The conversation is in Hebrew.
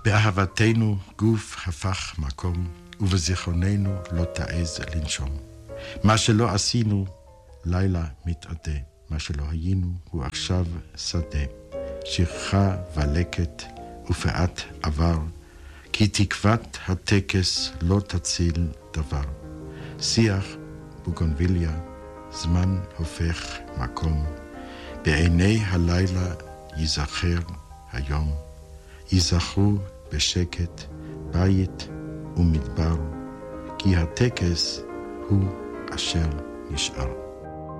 באהבתנו גוף הפך מקום, ובזיכרוננו לא תעז לנשום. מה שלא עשינו, לילה מתעדה. מה שלא היינו, הוא עכשיו שדה. שכחה ולקט ופאת עבר, כי תקוות הטקס לא תציל דבר. שיח בוגונביליה, זמן הופך מקום. בעיני הלילה ייזכר היום. ייזכרו בשקט בית ומדבר, כי הטקס הוא אשר נשאר.